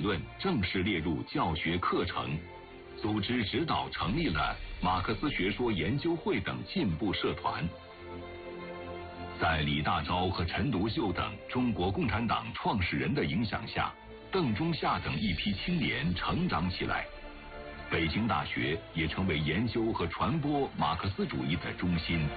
论正式列入教学课程，组织指导成立了马克思学说研究会等进步社团。在李大钊和陈独秀等中国共产党创始人的影响下，邓中夏等一批青年成长起来，北京大学也成为研究和传播马克思主义的中心。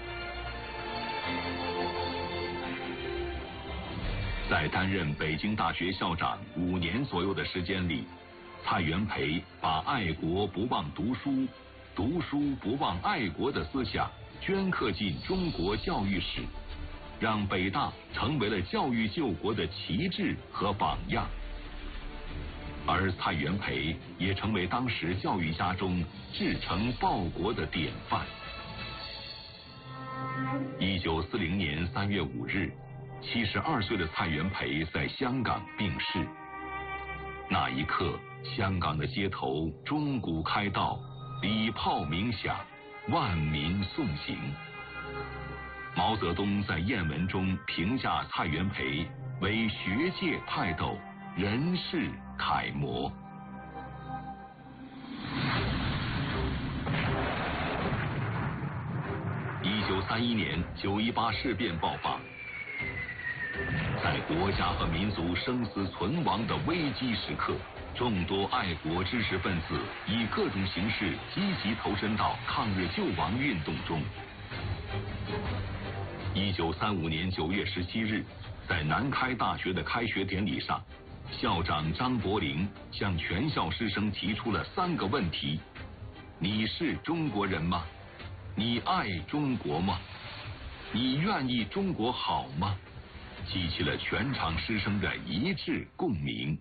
在担任北京大学校长5年左右的时间里，蔡元培把爱国不忘读书，读书不忘爱国的思想镌刻进中国教育史，让北大成为了教育救国的旗帜和榜样。而蔡元培也成为当时教育家中至诚报国的典范。1940年3月5日，72岁的蔡元培在香港病逝。那一刻，香港的街头钟鼓开道，礼炮鸣响，万民送行。毛泽东在谚文中评价蔡元培为学界泰斗，人世楷模。1931年918事变爆发，在国家和民族生死存亡的危机时刻，众多爱国知识分子以各种形式积极投身到抗日救亡运动中。1935年9月17日，在南开大学的开学典礼上，校长张伯苓向全校师生提出了3个问题：你是中国人吗？你爱中国吗？你愿意中国好吗？激起了全场师生的一致共鸣。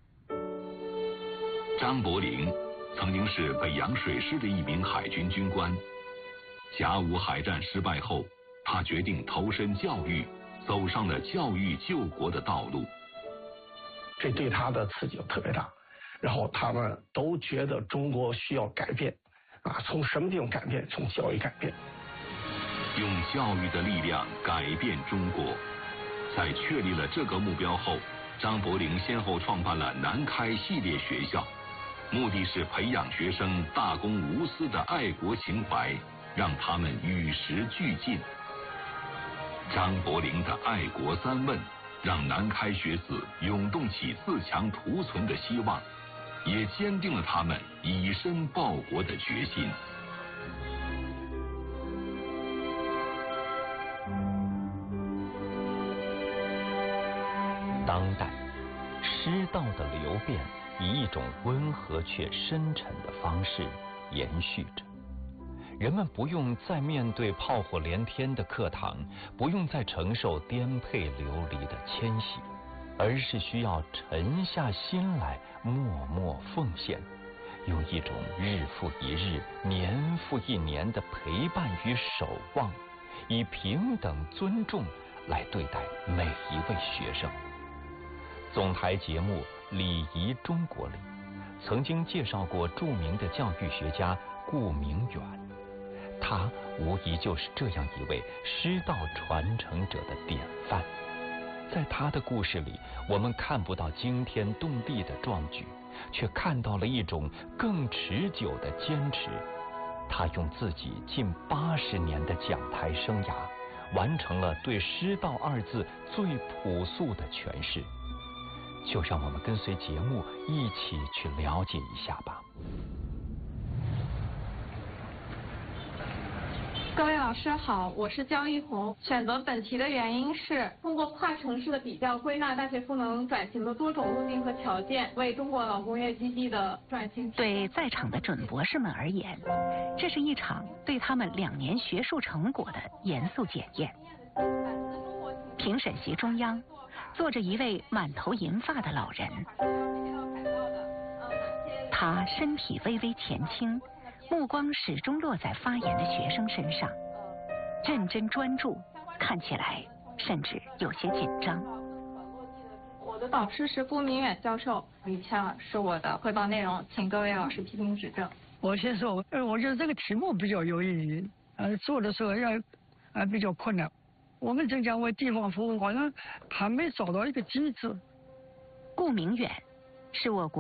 张伯苓曾经是北洋水师的一名海军军官，甲午海战失败后，他决定投身教育，走上了教育救国的道路。 这对他的刺激特别大，然后他们都觉得中国需要改变从什么地方改变？从教育改变。 用教育的力量改变中国。在确立了这个目标后，张伯苓先后创办了南开系列学校，目的是培养学生大公无私的爱国情怀，让他们与时俱进。张伯苓的爱国3问，让南开学子涌动起自强图存的希望，也坚定了他们以身报国的决心。 当代师道的流变以一种温和却深沉的方式延续着，人们不用再面对炮火连天的课堂，不用再承受颠沛流离的迁徙，而是需要沉下心来默默奉献，用一种日复一日、年复一年的陪伴与守望，以平等尊重来对待每一位学生。总台节目《礼仪中国》里曾经介绍过著名的教育学家顾明远，他无疑就是这样一位师道传承者的典范。在他的故事里，我们看不到惊天动地的壮举，却看到了一种更持久的坚持。他用自己近80年的讲台生涯，完成了对师道2字最朴素的诠释。就让我们跟随节目一起去了解一下吧。 各位老师好，我是焦一红。选择本题的原因是通过跨城市的比较，归纳大学赋能转型的多种路径和条件，为中国老工业基地的转型。 对在场的准博士们而言，这是一场对他们2年学术成果的严肃检验。评审席中央坐着一位满头银发的老人，他身体微微前倾，目光始终落在发言的学生身上，认真专注，看起来甚至有些紧张。 我的导师是顾明远教授，以下是我的汇报内容，请各位老师批评指正。 我先说，我觉得这个题目比较有意义，做的时候比较困难。我们浙江为地方服务，好像还没找到一个机制。 顾明远是我国